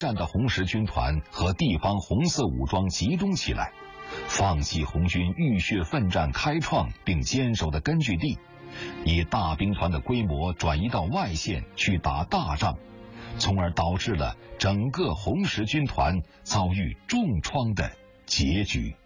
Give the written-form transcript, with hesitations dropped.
战的红十军团和地方红四武装集中起来，放弃红军浴血奋战开创并坚守的根据地，以大兵团的规模转移到外线去打大仗，从而导致了整个红十军团遭遇重创的结局。